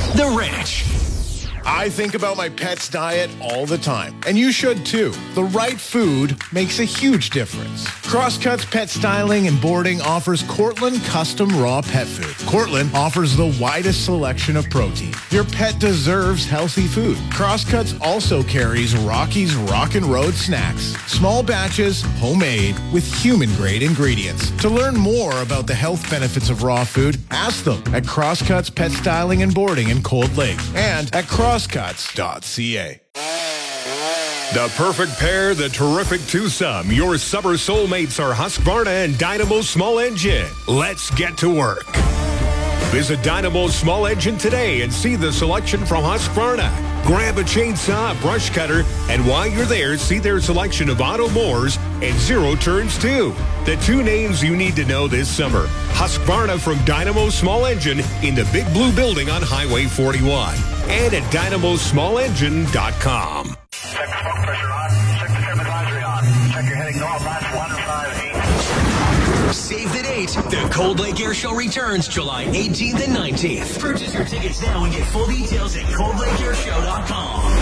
The Ranch. I think about my pet's diet all the time, and you should too. The right food makes a huge difference. Crosscuts Pet Styling and Boarding offers Cortland Custom Raw Pet Food. Cortland offers the widest selection of protein. Your pet deserves healthy food. Crosscuts also carries Rocky's Rockin' Road Snacks. Small batches, homemade, with human-grade ingredients. To learn more about the health benefits of raw food, ask them at Crosscuts Pet Styling and Boarding in Cold Lake and at crosscuts.ca. The perfect pair, the terrific twosome. Your summer soulmates are Husqvarna and Dynamo Small Engine. Let's get to work. Visit Dynamo Small Engine today and see the selection from Husqvarna. Grab a chainsaw, a brush cutter, and while you're there, see their selection of auto mowers and zero turns too. The two names you need to know this summer. Husqvarna from Dynamo Small Engine in the Big Blue Building on Highway 41 and at dynamosmallengine.com. Check the smoke pressure on. Check the trim advisory on. Check your heading north, line 158. Save the date. The Cold Lake Air Show returns July 18th and 19th. Purchase your tickets now and get full details at coldlakeairshow.com.